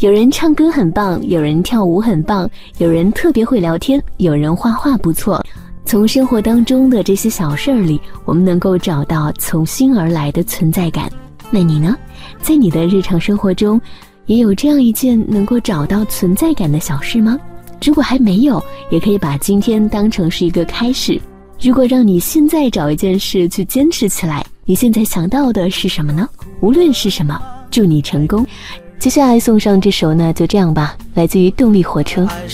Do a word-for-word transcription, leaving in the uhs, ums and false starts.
有人唱歌很棒，有人跳舞很棒，有人特别会聊天，有人画画不错。从生活当中的这些小事儿里，我们能够找到从心而来的存在感。那你呢？在你的日常生活中，也有这样一件能够找到存在感的小事吗？如果还没有，也可以把今天当成是一个开始。如果让你现在找一件事去坚持起来，你现在想到的是什么呢？无论是什么，祝你成功。接下来送上这首呢，就这样吧，来自于动力火车。